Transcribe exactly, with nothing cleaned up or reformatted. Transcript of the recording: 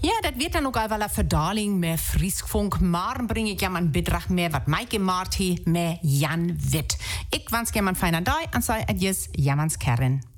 Ja, dat weet dan ook al wel een verdaling met Frieskvonk. Maar breng ik jou een bedrag mee wat Maaike Maart heeft met Jan Wit. Ik wens je een fijne dag en zei adieu, Jamans Kern.